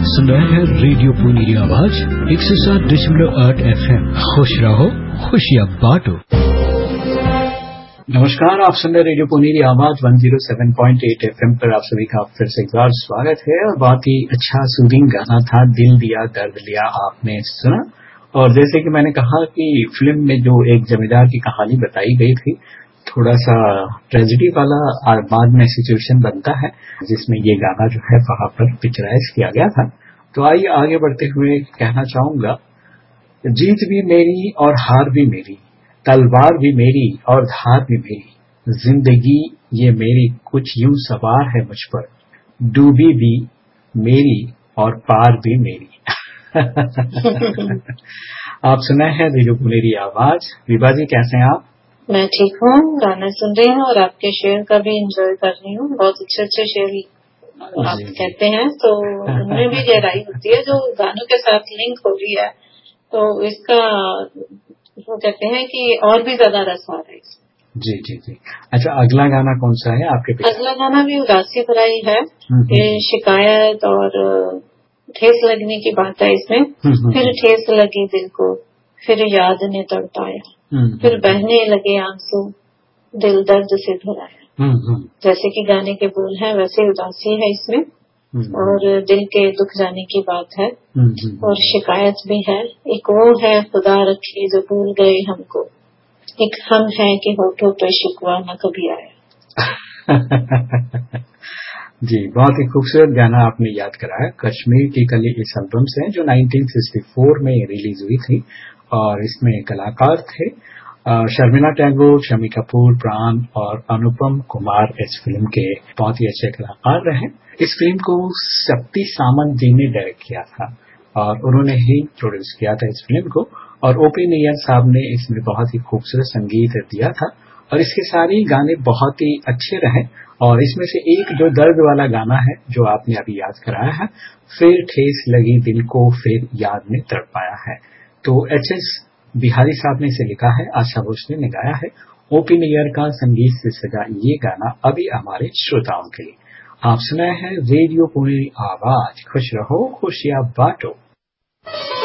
आप सुन रहे हैं रेडियो पुनीरी आवाज 107.8 FM। खुश रहो, खुशियाँ बांटो। नमस्कार, आप सुन रहे रेडियो पुनीरी आवाज 107.8 FM पर आप सभी का फिर से एक बार स्वागत है। और बहुत ही अच्छा सूदिंग गाना था, दिल दिया दर्द लिया, आपने सुना। और जैसे कि मैंने कहा कि फिल्म में जो एक जमींदार की कहानी बताई गई थी, थोड़ा सा ट्रेजेडी वाला बाद में सिचुएशन बनता है, जिसमें ये गाना जो है वहां पर पिक्चराइज किया गया था। तो आइए आगे बढ़ते हुए कहना चाहूंगा, जीत भी मेरी और हार भी मेरी, तलवार भी मेरी और धार भी मेरी, जिंदगी ये मेरी कुछ यूं सवार है मुझ पर, डूबी भी मेरी और पार भी मेरी। आप सुना है रेडियो पुनीरी आवाज। विभा जी, कैसे हैं आप? मैं ठीक हूँ, गाना सुन रही हूँ और आपके शेयर का भी एंजॉय कर रही हूँ। बहुत अच्छे अच्छे शेयर आप कहते हैं, तो उनमें भी गहराई होती है जो गानों के साथ लिंक हो रही है, तो इसका वो कहते हैं कि और भी ज्यादा रस आ रहा है इसमें। जी जी जी। अच्छा, अगला गाना कौन सा है आपके पास? अगला गाना भी उदासी भरा ही है। ये शिकायत और ठेस लगने की बात है इसमें। फिर ठेस लगी दिल को, फिर याद ने तड़पाया, फिर बहने लगे आंसू, दिल दर्द से भराया। जैसे कि गाने के बोल हैं वैसे उदासी है इसमें, और दिल के दुख जाने की बात है, और शिकायत भी है। एक वो है खुदा रखे जो भूल गए हमको, एक हम है कि होठों पे शिकवा न कभी आया। जी, बहुत ही खूबसूरत गाना आपने याद कराया। कश्मीर की कली इस एल्बम से जो 1964 में रिलीज हुई थी, और इसमें कलाकार थे शर्मिला टैगोर, शम्मी कपूर, प्राण और अनुपम कुमार इस फिल्म के बहुत ही अच्छे कलाकार रहे। इस फिल्म को शक्ति सामंत जी ने डायरेक्ट किया था और उन्होंने ही प्रोड्यूस किया था इस फिल्म को, और ओपी नैयर साहब ने इसमें बहुत ही खूबसूरत संगीत दिया था, और इसके सारे गाने बहुत ही अच्छे रहे। और इसमें से एक जो दर्द वाला गाना है जो आपने अभी याद कराया है, फिर ठेस लगी दिल को, फिर याद ने तड़पाया है, तो एच.एस. बिहारी साहब ने इसे लिखा है, आशा भोसले ने गाया है। ओपी नैयर का संगीत से सजा ये गाना अभी हमारे श्रोताओं के लिए। आप सुनाए हैं रेडियो पुनीरी आवाज। खुश रहो, खुशियां बांटो।